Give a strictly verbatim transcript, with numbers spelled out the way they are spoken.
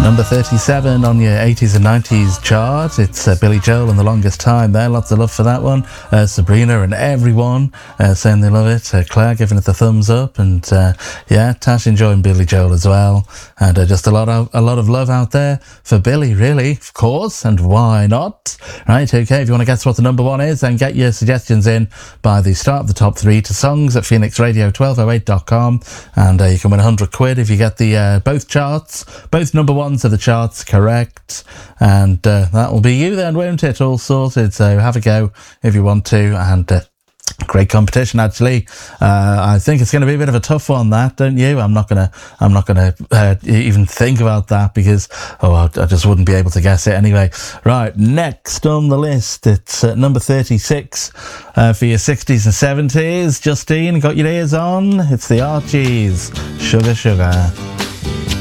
Number thirty-seven on your eighties and nineties chart. It's uh, Billy Joel and The Longest Time there. Lots of love for that one. Uh, Sabrina and everyone uh, saying they love it. Uh, Claire giving it the thumbs up. And uh, yeah, Tash enjoying Billy Joel as well. And uh, just a lot of a lot of love out there for Billy, really, of course. And why not? Right, okay, if you want to guess what the number one is, then get your suggestions in by the start of the top three to songs at phoenix radio twelve oh eight dot com. And uh, you can win one hundred quid if you get the uh, both charts, both number ones of the charts correct, and uh, that will be you then, won't it? All sorted. So have a go if you want to, and uh, great competition actually. uh, I think it's going to be a bit of a tough one, that, don't you? I'm not gonna I'm not gonna uh, even think about that, because oh I, I just wouldn't be able to guess it anyway. Right, next on the list, it's uh, number thirty-six uh, for your sixties and seventies. Justine, got your ears on? It's the Archies, Sugar Sugar.